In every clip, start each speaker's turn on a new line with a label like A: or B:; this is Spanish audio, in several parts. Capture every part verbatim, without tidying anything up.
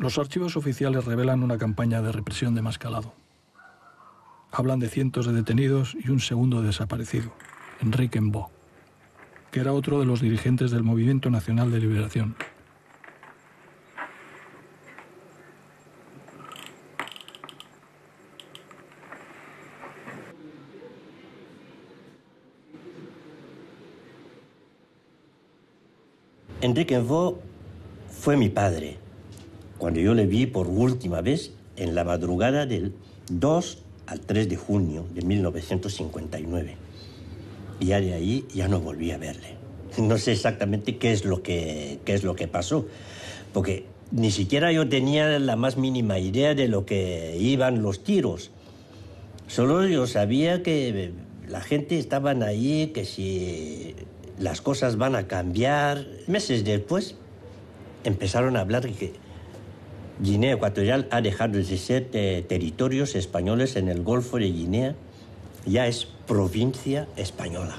A: Los archivos oficiales revelan una campaña de represión de más calado. Hablan de cientos de detenidos y un segundo desaparecido, Enrique Mbó, que era otro de los dirigentes del Movimiento Nacional de Liberación.
B: Enrique Mbó fue mi padre cuando yo le vi por última vez en la madrugada del dos al tres de junio de mil novecientos cincuenta y nueve. Y ya de ahí ya no volví a verle. No sé exactamente qué es lo que, qué es lo que pasó, porque ni siquiera yo tenía la más mínima idea de lo que iban los tiros. Solo yo sabía que la gente estaba ahí, que si las cosas van a cambiar. Meses después empezaron a hablar de que Guinea Ecuatorial ha dejado de ser eh, territorios españoles en el Golfo de Guinea, ya es provincia española.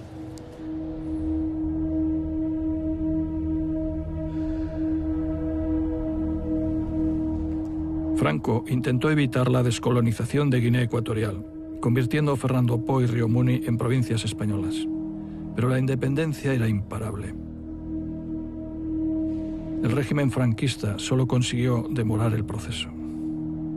A: Franco intentó evitar la descolonización de Guinea Ecuatorial, convirtiendo Fernando Poo y Río Muni en provincias españolas. Pero la independencia era imparable. El régimen franquista solo consiguió demorar el proceso.